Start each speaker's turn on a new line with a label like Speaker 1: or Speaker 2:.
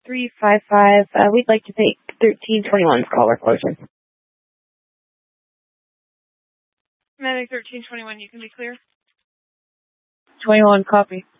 Speaker 1: 355. We'd like to take 1321's caller closure.
Speaker 2: Medic 1321, you can be clear.
Speaker 3: 21, copy.